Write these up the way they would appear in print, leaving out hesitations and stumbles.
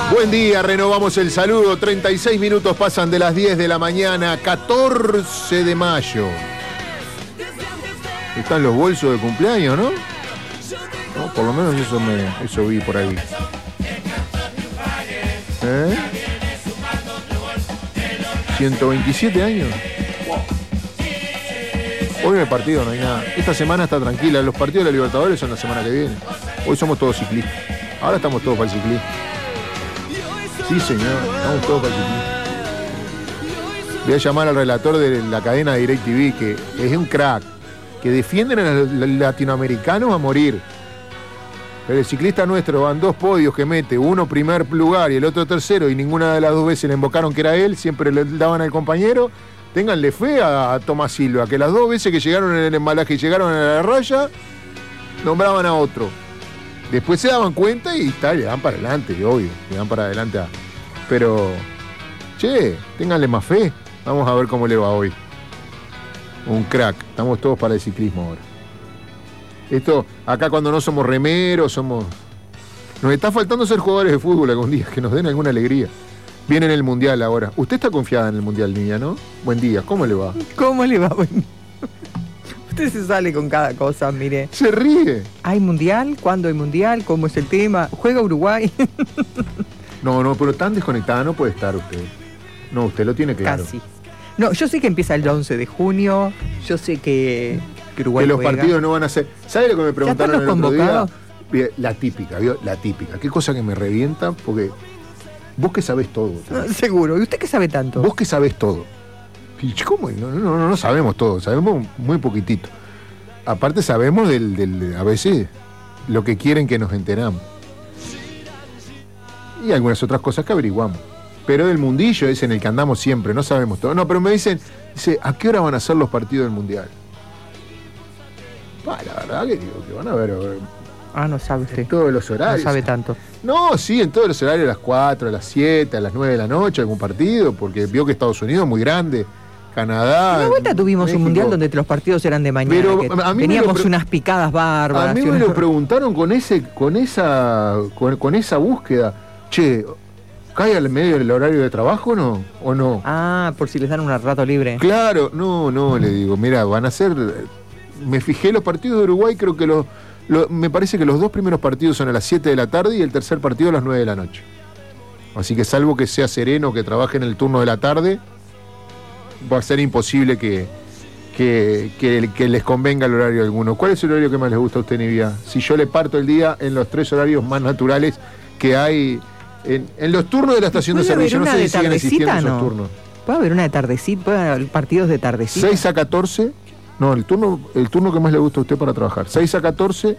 Buen día, renovamos el saludo. 36 minutos pasan de las 10 de la mañana, 14 de mayo. Están los bolsos de cumpleaños, ¿no? No, por lo menos eso vi por ahí. 127 años. Hoy en el partido no hay nada. Esta semana está tranquila. Los partidos de la Libertadores son la semana que viene. Hoy somos todos ciclistas. Ahora estamos todos para el ciclismo. Sí, señor. Estamos todos para el ciclismo. Voy a llamar al relator de la cadena de DirecTV, que es un crack, que defienden a los latinoamericanos a morir. Pero el ciclista nuestro van 2 podios que mete, uno primer lugar y el otro tercero, y ninguna de las 2 veces le invocaron que era él, siempre le daban al compañero. Ténganle fe a Tomás Silva, que las 2 veces que llegaron en el embalaje y llegaron a la raya, nombraban a otro. Después se daban cuenta y le dan para adelante, obvio, le dan para adelante Pero, ténganle más fe. Vamos a ver cómo le va hoy. Un crack. Estamos todos para el ciclismo ahora. Esto, acá cuando no somos remeros, nos está faltando ser jugadores de fútbol algún día, que nos den alguna alegría. Viene en el Mundial ahora. Usted está confiada en el Mundial, niña, ¿no? Buen día, ¿cómo le va? ¿Cómo le va? Usted se sale con cada cosa, mire. Se ríe. ¿Hay Mundial? ¿Cuándo hay Mundial? ¿Cómo es el tema? ¿Juega Uruguay? No, pero tan desconectada no puede estar usted. No, usted lo tiene claro. Casi. No, yo sé que empieza el 11 de junio, yo sé que Uruguay que los juega. Partidos no van a ser... ¿Sabe lo que me preguntaron el otro día? La típica, ¿vio? La típica. Qué cosa que me revienta, porque vos que sabés todo. No, seguro. ¿Y usted qué sabe tanto? Vos que sabés todo. ¿Cómo? No sabemos todo, sabemos muy poquitito. Aparte sabemos a veces lo que quieren que nos enteramos. Y algunas otras cosas que averiguamos. Pero del mundillo es en el que andamos siempre, no sabemos todo. No, pero me dice, ¿a qué hora van a ser los partidos del Mundial? La verdad que digo, que van a ver. No sabe usted. En todos los horarios. No sabe tanto. No, sí, en todos los horarios, a las 4, a las 7, a las 9 de la noche, algún partido, porque vio que Estados Unidos es muy grande, Canadá. Una vuelta tuvimos México. Un mundial donde los partidos eran de mañana, pero que teníamos unas picadas bárbaras. A mí me lo preguntaron con esa búsqueda. Che, ¿cae al medio del horario de trabajo o no? Por si les dan un rato libre. Claro, no, le digo, mira, van a ser... Me fijé los partidos de Uruguay, creo que me parece que los 2 primeros partidos son a las 7 de la tarde y el tercer partido a las 9 de la noche. Así que salvo que sea sereno, que trabaje en el turno de la tarde, va a ser imposible que les convenga el horario alguno. ¿Cuál es el horario que más les gusta a usted, Nivia? Si yo le parto el día en los 3 horarios más naturales que hay en los turnos de la estación de servicio, no sé si siguen existiendo esos turnos. ¿Puede haber una de tardecita? ¿Puede haber partidos de tardecita? 6 a 14... No, el turno que más le gusta a usted para trabajar. 6 a 14,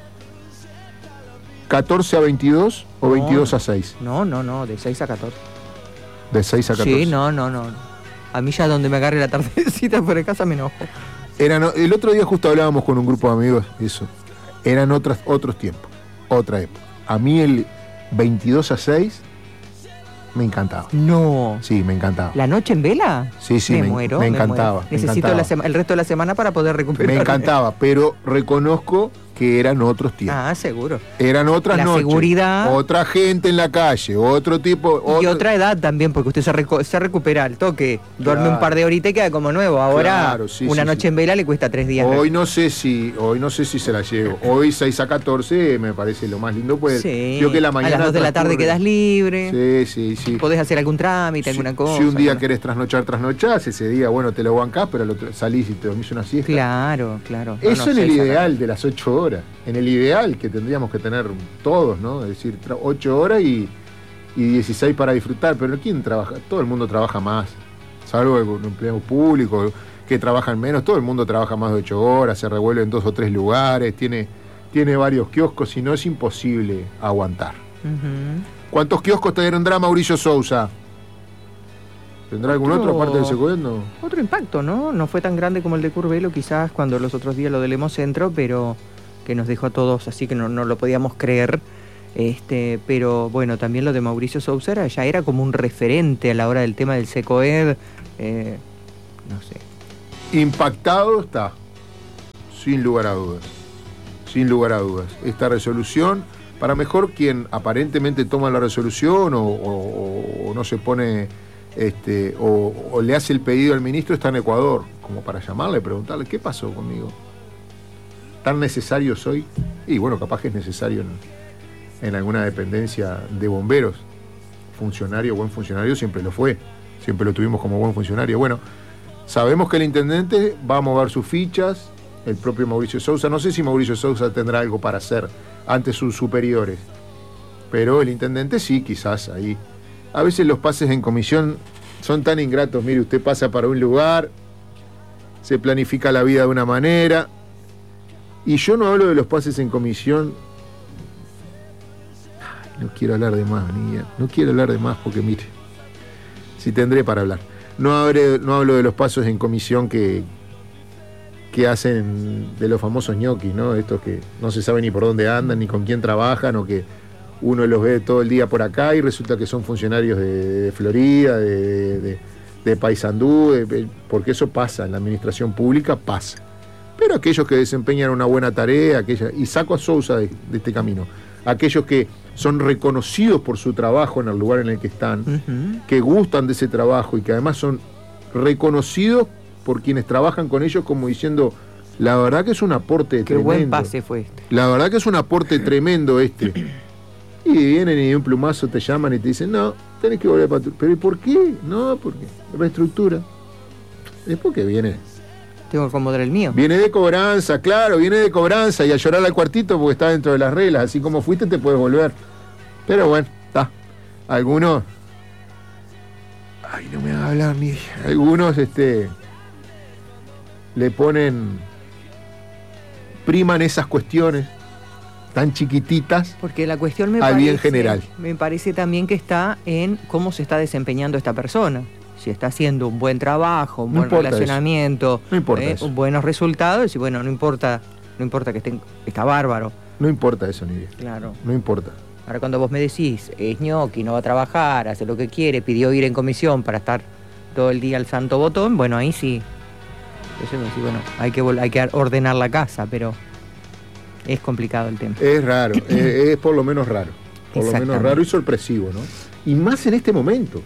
14 a 22 o 22 a 6. No, de 6 a 14. De 6 a 14. Sí, no. A mí ya donde me agarre la tardecita por casa me enojo. El otro día justo hablábamos con un grupo de amigos, eso. Eran otros tiempos, otra época. A mí el 22 a 6 me encantaba. No. Sí, me encantaba. ¿La noche en vela? Sí, me muero. Me encantaba. Necesito el resto de la semana para poder recuperar. Me encantaba, pero reconozco que eran otros tiempos. Seguro. Eran otras noches. La seguridad. Otra gente en la calle, otro tipo... Y otra edad también, porque usted se recupera al toque. Duerme un par de horitas y queda como nuevo. Ahora, una noche en vela le cuesta 3 días. Hoy no sé si se la llevo. Hoy 6 a 14 me parece lo más lindo. Pues, yo que la mañana a las 2 de la tarde quedas libre. Sí. Podés hacer algún trámite, alguna cosa. Si un día querés trasnochás, ese día, te lo bancás, pero salís y te dormís una siesta. Claro. Eso en el ideal de las 8 horas. En el ideal que tendríamos que tener todos, ¿no? Es decir, 8 horas y 16 para disfrutar. Pero ¿quién trabaja? Todo el mundo trabaja más. Salvo el empleo público, que trabajan menos. Todo el mundo trabaja más de 8 horas, se revuelve en 2 o 3 lugares, tiene varios kioscos, y no es imposible aguantar. ¿Cuántos kioscos tendrá Mauricio Sousa? ¿Tendrá algún otro aparte del Secoendo? Otro impacto, ¿no? No fue tan grande como el de Curvelo, quizás, cuando los otros días lo del Hemocentro, pero que nos dejó a todos así que no lo podíamos creer. Pero bueno, también lo de Mauricio Sousa ya era como un referente a la hora del tema del Secoed. No sé. Impactado está, sin lugar a dudas. Esta resolución para mejor quien aparentemente toma la resolución o no se pone, o le hace el pedido al ministro, está en Ecuador, como para llamarle, preguntarle, ¿qué pasó conmigo? ¿Tan necesario soy? Y bueno, capaz que es necesario en alguna dependencia de bomberos. Funcionario, buen funcionario, siempre lo fue. Siempre lo tuvimos como buen funcionario. Bueno, sabemos que el intendente va a mover sus fichas, el propio Mauricio Sousa. No sé si Mauricio Sousa tendrá algo para hacer ante sus superiores, pero el intendente sí, quizás ahí. A veces los pases en comisión son tan ingratos. Mire, usted pasa para un lugar, se planifica la vida de una manera, y yo no hablo de los pases en comisión. No quiero hablar de más, niña. No quiero hablar de más porque, mire, si tendré para hablar. No hablo de los pasos en comisión que hacen de los famosos ñoquis, ¿no? Estos que no se sabe ni por dónde andan, ni con quién trabajan, o que uno los ve todo el día por acá y resulta que son funcionarios de Florida, de Paysandú, porque eso pasa, en la administración pública pasa. Pero aquellos que desempeñan una buena tarea, y saco a Sousa de este camino, aquellos que son reconocidos por su trabajo en el lugar en el que están, que gustan de ese trabajo y que además son reconocidos por quienes trabajan con ellos, como diciendo, la verdad que es un aporte tremendo. Qué buen pase fue este. La verdad que es un aporte tremendo este. Y vienen y de un plumazo te llaman y te dicen, no, tenés que volver a patrullar. ¿Pero y por qué? No, porque reestructura. Es porque viene. Tengo que acomodar el mío. Viene de cobranza, claro, viene de cobranza y a llorar al cuartito porque está dentro de las reglas. Así como fuiste te puedes volver. Pero bueno, está. Algunos... Ay, no me va a hablar ni... Algunos, le ponen... Priman esas cuestiones tan chiquititas. Porque la cuestión me al bien general. Me parece también que está en cómo se está desempeñando esta persona. Si está haciendo un buen trabajo, un buen relacionamiento, buenos resultados, y bueno, no importa que está bárbaro. No importa eso, Nidia. Claro. No importa. Ahora cuando vos me decís, es ñoqui, no va a trabajar, hace lo que quiere, pidió ir en comisión para estar todo el día al santo botón, bueno, ahí sí. Eso sí, bueno, hay que ordenar la casa, pero es complicado el tema. Es raro, es por lo menos raro. Por lo menos raro y sorpresivo, ¿no? Y más en este momento.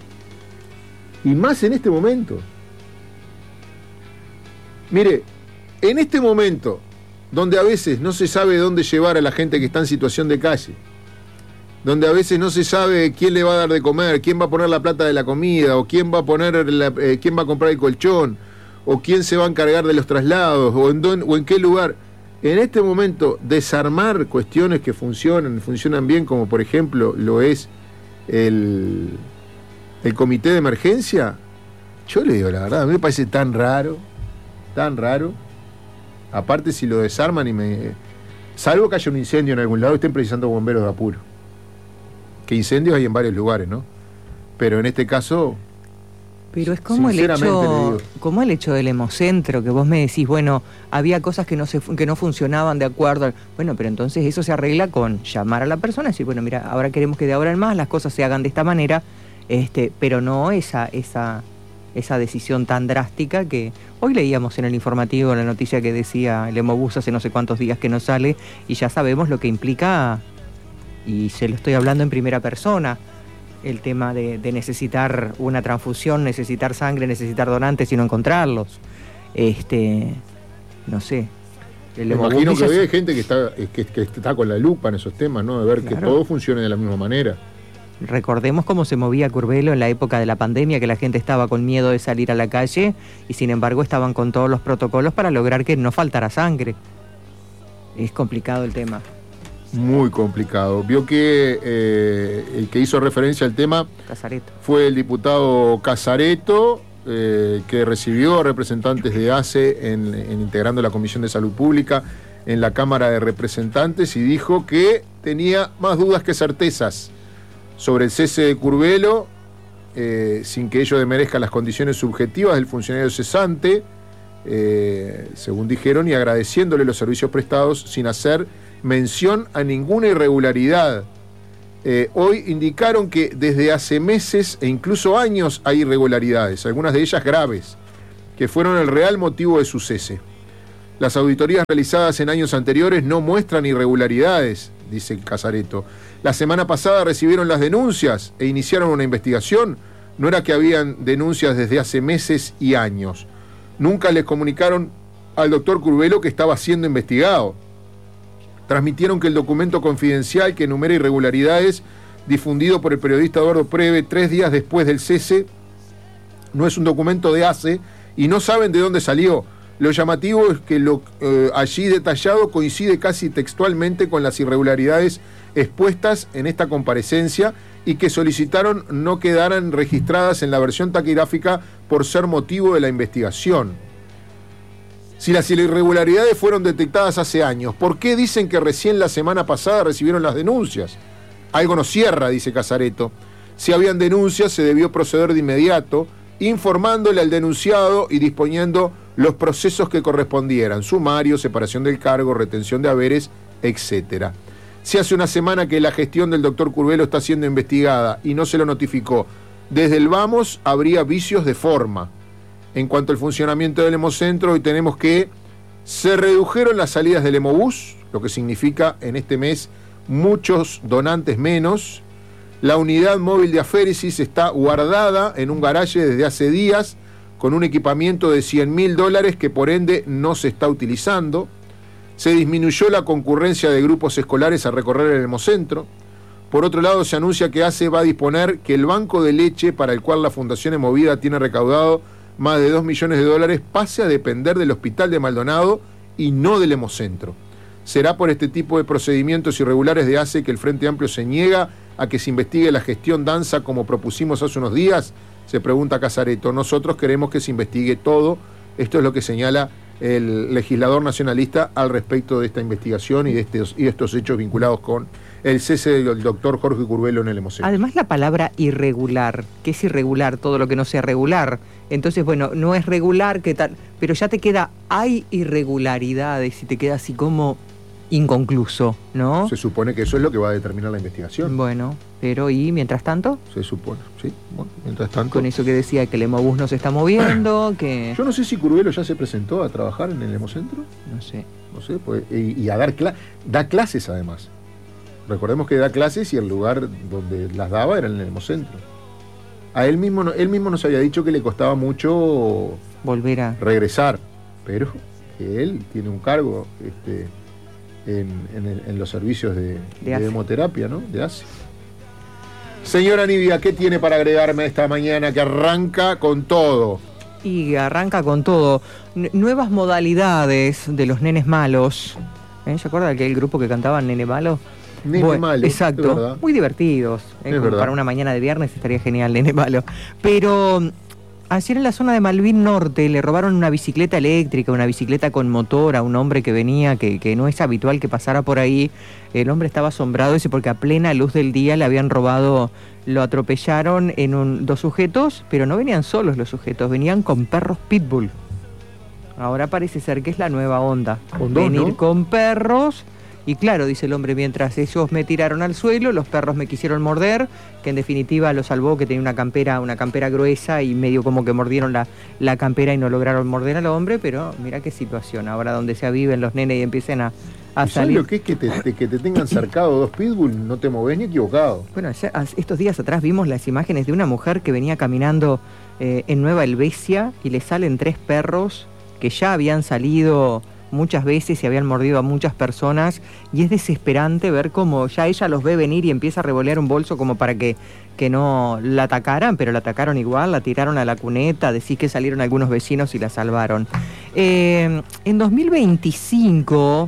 Mire, en este momento, donde a veces no se sabe dónde llevar a la gente que está en situación de calle, donde a veces no se sabe quién le va a dar de comer, quién va a poner la plata de la comida, o quién va a comprar el colchón, o quién se va a encargar de los traslados, o en qué lugar. En este momento, desarmar cuestiones que funcionan bien, como por ejemplo lo es el comité de emergencia, yo le digo la verdad, a mí me parece tan raro, aparte si lo desarman salvo que haya un incendio en algún lado, estén precisando bomberos de apuro, que incendios hay en varios lugares, ¿no? Pero en este caso... Pero es como el hecho del hemocentro, que vos me decís, bueno, había cosas que no funcionaban de acuerdo. Bueno, pero entonces eso se arregla con llamar a la persona y decir, bueno, mira, ahora queremos que de ahora en más las cosas se hagan de esta manera, pero no esa decisión tan drástica que hoy leíamos en el informativo la noticia que decía el Hemobús hace no sé cuántos días que no sale, y ya sabemos lo que implica, y se lo estoy hablando en primera persona, el tema de necesitar una transfusión, necesitar sangre, necesitar donantes y no encontrarlos. No sé. Me imagino que hay gente que está con la lupa en esos temas, ¿no? De ver que todo funcione de la misma manera. Recordemos cómo se movía Curvelo en la época de la pandemia, que la gente estaba con miedo de salir a la calle y sin embargo estaban con todos los protocolos para lograr que no faltara sangre. Es complicado el tema. Muy complicado. Vio que el que hizo referencia al tema Casareto fue el diputado Casareto, que recibió representantes de ACE integrando la Comisión de Salud Pública en la Cámara de Representantes, y dijo que tenía más dudas que certezas sobre el cese de Curvelo, sin que ello demerezca las condiciones subjetivas del funcionario cesante, según dijeron, y agradeciéndole los servicios prestados sin hacer mención a ninguna irregularidad. Hoy indicaron que desde hace meses e incluso años hay irregularidades, algunas de ellas graves, que fueron el real motivo de su cese. Las auditorías realizadas en años anteriores no muestran irregularidades, dice Casareto. La semana pasada recibieron las denuncias e iniciaron una investigación. No era que habían denuncias desde hace meses y años. Nunca les comunicaron al doctor Curvelo que estaba siendo investigado. Transmitieron que el documento confidencial que enumera irregularidades difundido por el periodista Eduardo Preve 3 días después del cese no es un documento de ACE y no saben de dónde salió. Lo llamativo es que lo allí detallado coincide casi textualmente con las irregularidades expuestas en esta comparecencia y que solicitaron no quedaran registradas en la versión taquigráfica por ser motivo de la investigación. Si las irregularidades fueron detectadas hace años, ¿por qué dicen que recién la semana pasada recibieron las denuncias? Algo no cierra, dice Casareto. Si habían denuncias, se debió proceder de inmediato, informándole al denunciado y disponiendo los procesos que correspondieran, sumario, separación del cargo, retención de haberes, etc. Si hace una semana que la gestión del doctor Curvelo está siendo investigada y no se lo notificó, desde el vamos habría vicios de forma. En cuanto al funcionamiento del Hemocentro, hoy tenemos que se redujeron las salidas del Hemobús, lo que significa en este mes muchos donantes menos. La unidad móvil de aféresis está guardada en un garaje desde hace días con un equipamiento de $100.000 que por ende no se está utilizando. Se disminuyó la concurrencia de grupos escolares a recorrer el Hemocentro. Por otro lado, se anuncia que ACE va a disponer que el banco de leche para el cual la Fundación Hemovida tiene recaudado más de $2 millones pase a depender del Hospital de Maldonado y no del Hemocentro. ¿Será por este tipo de procedimientos irregulares de ACE que el Frente Amplio se niega a que se investigue la gestión Danza como propusimos hace unos días? Se pregunta Casareto. Nosotros queremos que se investigue todo. Esto es lo que señala el legislador nacionalista al respecto de esta investigación y de estos hechos vinculados con el cese del doctor Jorge Curvelo en el Hemocentro. Además, la palabra irregular, que es irregular todo lo que no sea regular. Entonces, bueno, no es regular, ¿qué tal? Pero ya te queda, hay irregularidades y te queda así como inconcluso, ¿no? Se supone que eso es lo que va a determinar la investigación. Bueno, pero ¿y mientras tanto? Se supone, sí. Bueno, mientras tanto. Con eso que decía que el Hemobús no se está moviendo, que... Yo no sé si Curvelo ya se presentó a trabajar en el Hemocentro. No sé. No sé, pues, y a dar da clases además. Recordemos que da clases y el lugar donde las daba era en el Hemocentro. A él mismo nos había dicho que le costaba mucho volver a regresar, pero que él tiene un cargo en los servicios de hemoterapia, ¿no? De ACE. Señora Nidia, ¿qué tiene para agregarme esta mañana que arranca con todo? Y arranca con todo. Nuevas modalidades de los nenes malos. ¿Se acuerda de aquel grupo que cantaba Nene Malo? Nene Malo. Exacto. Muy divertidos. Para una mañana de viernes estaría genial, Nene Malo. Pero ayer en la zona de Malvin Norte le robaron una bicicleta eléctrica, una bicicleta con motor a un hombre que venía, que no es habitual que pasara por ahí. El hombre estaba asombrado, dice, porque a plena luz del día le habían robado, lo atropellaron en dos sujetos, pero no venían solos los sujetos, venían con perros pitbull. Ahora parece ser que es la nueva onda. Venir, ¿no?, con perros. Y claro, dice el hombre, mientras ellos me tiraron al suelo, los perros me quisieron morder, que en definitiva lo salvó, que tenía una campera gruesa y medio como que mordieron la campera y no lograron morder al hombre, pero mira qué situación, ahora donde se aviven los nenes y empiecen a salir. ¿Sabes lo que es que te tengan cercado dos pitbull? No te movés ni equivocado. Bueno, estos días atrás vimos las imágenes de una mujer que venía caminando en Nueva Helvecia y le salen 3 perros que ya habían salido muchas veces y habían mordido a muchas personas, y es desesperante ver cómo ya ella los ve venir y empieza a revolear un bolso como para que no la atacaran, pero la atacaron igual, la tiraron a la cuneta, decís que salieron algunos vecinos y la salvaron. En 2025,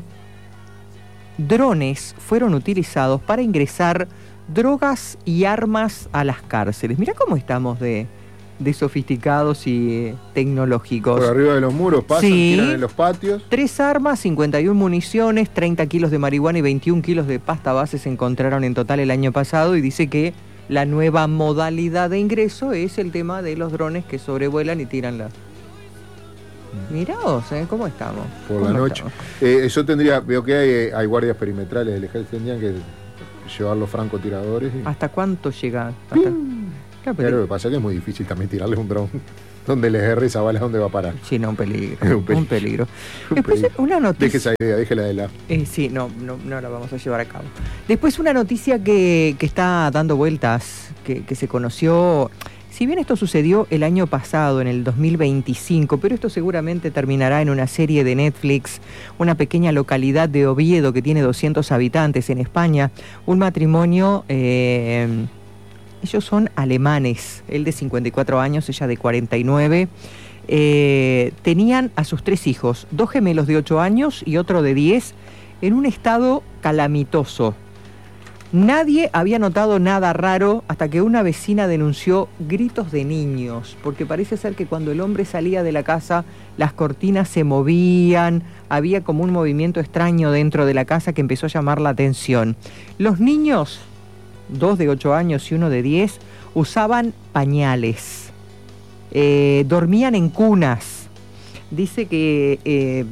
drones fueron utilizados para ingresar drogas y armas a las cárceles. Mirá cómo estamos de sofisticados y tecnológicos. Por arriba de los muros pasan, sí, tiran en los patios. 3 armas, 51 municiones, 30 kilos de marihuana y 21 kilos de pasta base se encontraron en total el año pasado, y dice que la nueva modalidad de ingreso es el tema de los drones que sobrevuelan y tiran la... Miraos, ¿cómo estamos? Por la noche. Yo veo que hay guardias perimetrales del ejército, tendrían que llevar los francotiradores. ¿Hasta cuánto llega? Claro, pero lo que pasa es que es muy difícil también tirarle un dron Donde les erre esa bala, ¿dónde va a parar? Sí, no, un peligro. Un peligro. Después, una noticia. Deje esa idea, déjela de lado. Sí, no la vamos a llevar a cabo. Después, una noticia que está dando vueltas, que se conoció. Si bien esto sucedió el año pasado, en el 2025, pero esto seguramente terminará en una serie de Netflix, una pequeña localidad de Oviedo que tiene 200 habitantes en España, un matrimonio, ellos son alemanes, él de 54 años, ella de 49, tenían a sus 3 hijos, 2 gemelos de 8 años y otro de 10, en un estado calamitoso. Nadie había notado nada raro hasta que una vecina denunció gritos de niños, porque parece ser que cuando el hombre salía de la casa, las cortinas se movían, había como un movimiento extraño dentro de la casa que empezó a llamar la atención. Los niños, 2 de 8 años y 1 de 10, usaban pañales, dormían en cunas. Dice que,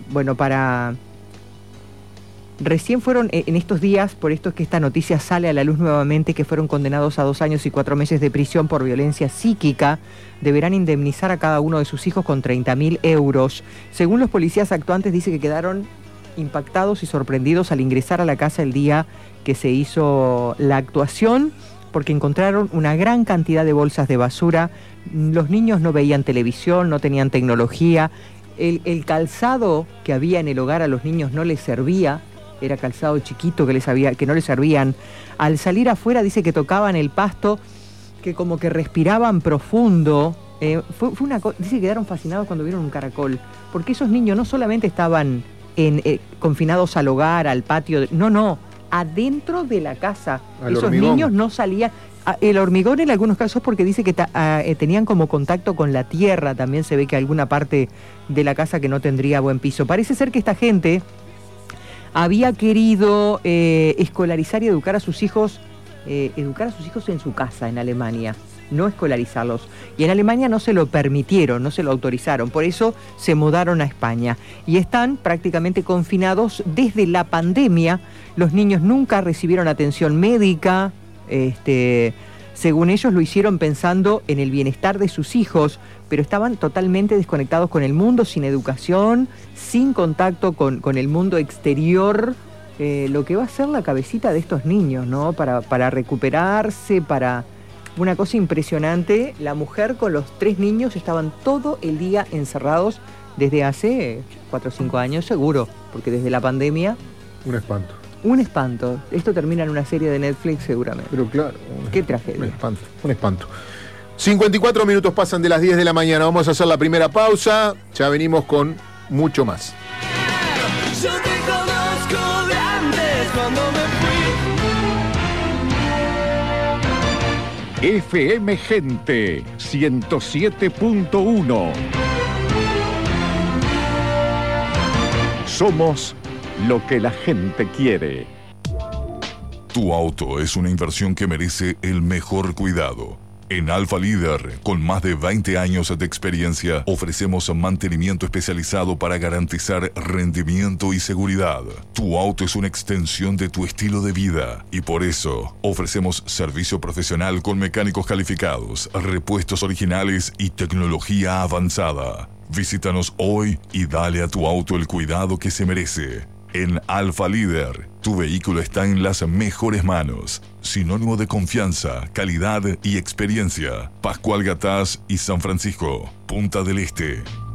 recién fueron en estos días, por esto es que esta noticia sale a la luz nuevamente, que fueron condenados a 2 años y 4 meses de prisión por violencia psíquica. Deberán indemnizar a cada uno de sus hijos con 30.000 euros. Según los policías actuantes, dice que quedaron impactados y sorprendidos al ingresar a la casa el día que se hizo la actuación, porque encontraron una gran cantidad de bolsas de basura. Los niños no veían televisión, no tenían tecnología. El calzado que había en el hogar a los niños no les servía. Era calzado chiquito que no les servían. Al salir afuera dice que tocaban el pasto, que como que respiraban profundo. Fue una dice que quedaron fascinados cuando vieron un caracol, porque esos niños no solamente estaban confinados al hogar, al patio, no, adentro de la casa. Esos hormigón. Niños no salían. El hormigón en algunos casos, porque dice que tenían como contacto con la tierra. También se ve que alguna parte de la casa que no tendría buen piso. Parece ser que esta gente había querido escolarizar y educar a sus hijos en su casa en Alemania, no escolarizarlos. Y en Alemania no se lo permitieron, no se lo autorizaron, por eso se mudaron a España. Y están prácticamente confinados desde la pandemia. Los niños nunca recibieron atención médica, según ellos lo hicieron pensando en el bienestar de sus hijos, pero estaban totalmente desconectados con el mundo, sin educación, sin contacto con el mundo exterior, lo que va a ser la cabecita de estos niños, ¿no? Para recuperarse, para una cosa impresionante. La mujer con los 3 niños estaban todo el día encerrados desde hace 4 o 5 años seguro, porque desde la pandemia... Un espanto. Un espanto. Esto termina en una serie de Netflix seguramente. Pero claro. Qué tragedia. Un espanto. 54 minutos pasan de las 10 de la mañana. Vamos a hacer la primera pausa. Ya venimos con mucho más. Yo te conozco de antes cuando me fui. FM Gente 107.1. Somos lo que la gente quiere. Tu auto es una inversión que merece el mejor cuidado. En Alfa Líder, con más de 20 años de experiencia, ofrecemos mantenimiento especializado para garantizar rendimiento y seguridad. Tu auto es una extensión de tu estilo de vida y por eso ofrecemos servicio profesional con mecánicos calificados, repuestos originales y tecnología avanzada. Visítanos hoy y dale a tu auto el cuidado que se merece. En Alfa Líder, tu vehículo está en las mejores manos. Sinónimo de confianza, calidad y experiencia. Pascual Gatás y San Francisco, Punta del Este.